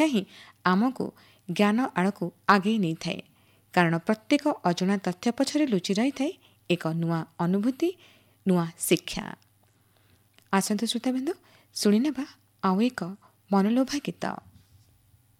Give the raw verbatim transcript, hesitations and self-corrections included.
ଇଚ୍ଛା ହିଁ ଆମକୁ ଜ୍ଞାନ ଆଡ଼କୁ ଆଗେଇ ନେଇଥାଏ। କାରଣ ପ୍ରତ୍ୟେକ ଅଜଣା ତଥ୍ୟ ପଛରେ ଲୁଚି ରହିଥାଏ ଏକ ନୂଆ ଅନୁଭୂତି, ନୂଆ ଶିକ୍ଷା। ଆସନ୍ତୁ ଶ୍ରୋତାବିନ୍ଦୁ, ଶୁଣିନେବା ଆଉ ଏକ ମନଲୋଭା ଗୀତ।